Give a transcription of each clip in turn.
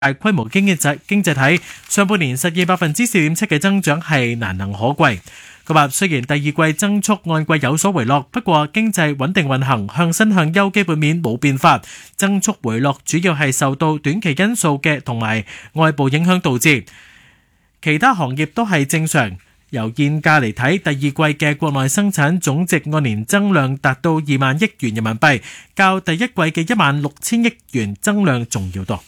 大規模經濟體，上半年實現4.7%嘅增長係難能可貴。佢話雖然第二季增速按季有所回落，不過經濟穩定運行，向新向優基本面冇變化，增速回落主要係受到短期因素嘅同埋外部影響導致，其他行業都係正常。由現價嚟睇，第二季嘅國內生產總值按年增量達到2萬億元人民幣，較第一季嘅16000億元增量仲要多。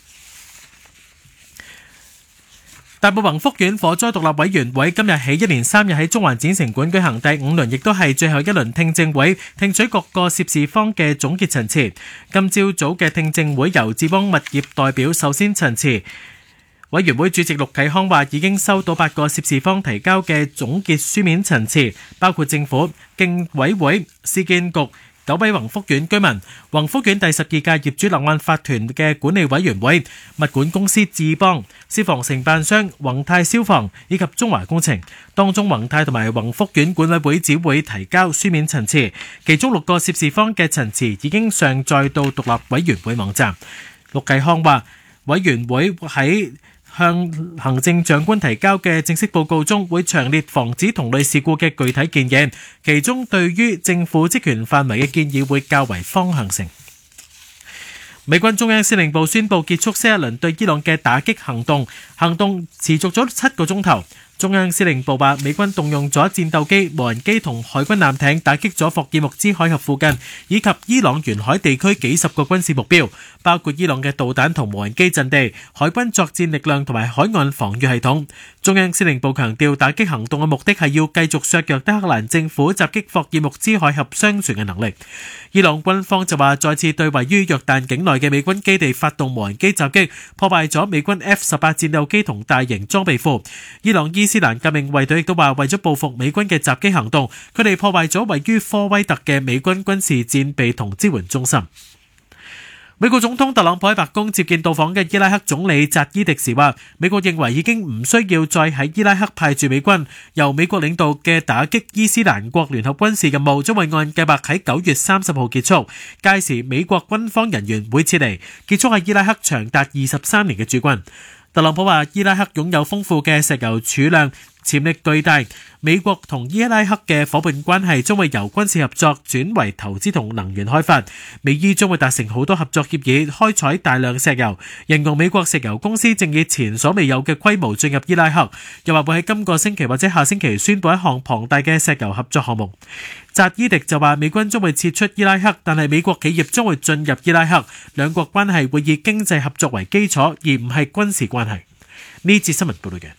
大埔宏福苑火災獨立委員會今日起1連3日喺中環展城館舉行第5輪，亦都係最後一輪聽證會，聽取各個涉事方嘅總結陳詞。今朝早嘅聽證會由智邦物業代表首先陳詞。委員會主席陸啟康話已經收到8個涉事方提交嘅總結書面陳詞，包括政府、競委會、市建局、9位宏福苑居民、宏福苑第12屆業主立案法團嘅管理委員會、物管公司智邦、消防承辦商宏泰消防以及中華工程。當中宏泰同埋宏福苑管委會只會提交書面陳詞，其中6個涉事方嘅陳詞已經上載到獨立委員會網站。陸啟康話，委員會喺向行政長官提交嘅正式報告中，會詳列防止同類事故嘅具體建議，其中對於政府職權範圍嘅建議會較為方向性。美軍中央司令部宣布結束新一輪對伊朗嘅打擊行動，行動持續咗7個鐘頭。中央司令部話，美軍動用咗戰鬥機、無人機同海軍艦艇打擊咗霍爾木茲海峽附近以及伊朗沿海地區幾十個軍事目標，包括伊朗嘅導彈同無人機陣地、海軍作戰力量同埋海岸防禦系統。中央司令部強調，打擊行動嘅目的係要繼續削弱德黑蘭政府襲擊霍爾木茲海峽商船嘅能力。伊朗軍方就話，再次對位於約旦境內嘅美軍基地發動無人機襲擊，破壞咗美軍 F-18 戰鬥機同大型裝備庫。伊朗伊斯蘭革命衛隊亦都話，為咗報復美軍嘅襲擊行動，佢哋破壞咗位於科威特嘅美軍軍事戰備同支援中心。美國總統特朗普喺白宮接見到訪嘅伊拉克總理扎伊迪時話，美國認為已經唔需要再喺伊拉克派駐美軍，由美國領導嘅打擊伊斯蘭國聯合軍事任務將會按計劃喺9月30號結束，屆時美國軍方人員會撤離，結束喺伊拉克長達23年嘅駐軍。特朗普話，伊拉克擁有豐富嘅石油儲量，潛力巨大。美國同伊拉克嘅伙伴關係將會由軍事合作轉為投資同能源開發，美伊將會達成好多合作協議，開採大量石油。形容美國石油公司正以前所未有嘅規模進入伊拉克，又話會喺今個星期或者下星期宣佈一項龐大嘅石油合作項目。扎伊迪就話，美軍將會撤出伊拉克，但係美國企業將會進入伊拉克，兩國關係會以經濟合作為基礎，而唔係軍事關係。呢節新聞報道嘅。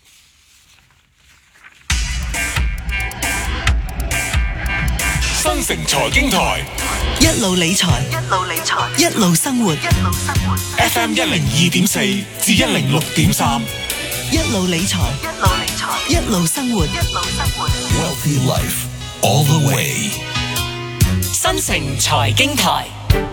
新城財經台， 一路理財，一路生活。 FM 102.4至106.3， 一路理財，一路生活。 Wealthy Life all the way。 新城財經台，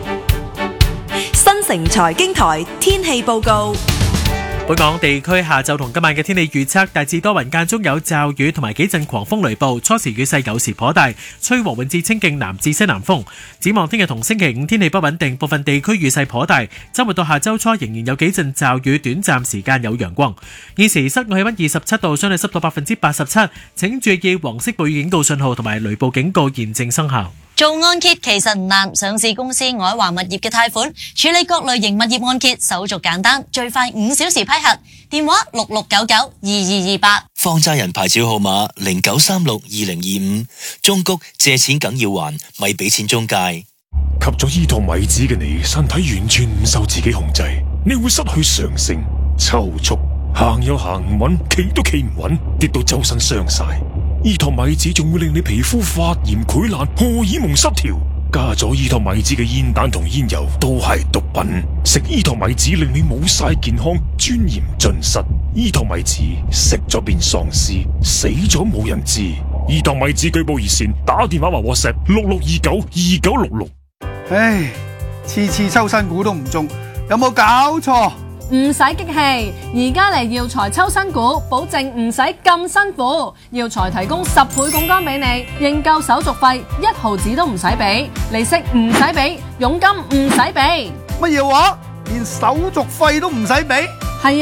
新城財經台天氣報告。 本港地區下晝同今晚嘅天氣預測，大致多雲，間中有驟雨同埋幾陣狂風雷暴，初時雨勢有時頗大，吹和緩至清勁南至西南風。展望聽日同星期五天氣不穩定，部分地區雨勢頗大，周末到下周初仍然有幾陣驟雨，短暫時間有陽光。現時室外氣溫27度，相對濕度87%，請注意黃色暴雨警告信號同埋雷暴警告現正生效。 做按揭其實唔難，上市公司愛華物業嘅貸款處理各類型物業按揭，手續簡單，最快5小時批核。電話66992228。 放債人牌照號碼09362025。中谷借錢梗要還，咪俾錢中介。 吸咗依托米子嘅你，身體完全唔受自己控制，你會失去常性、抽搐，行又行唔穩，企都企唔穩，跌到周身傷晒。依托米子仲會令你皮膚發炎潰爛、荷爾蒙失調，加咗依托米子嘅煙彈同煙油都係毒品。食依托米子令你冇晒健康，尊嚴盡失。依托米子食咗變喪屍，死咗冇人知。依托米子舉報熱線，打電話或 WhatsApp 66292966。 唉，次次抽新股都唔中，有冇搞錯？ 唔使激氣，而家嚟耀才抽新股，保證唔使咁辛苦。耀才提供10倍槓桿俾你，認購手續費1毫子都唔使俾，利息唔使俾，佣金唔使俾。 乜嘢話？連手續費都唔使俾？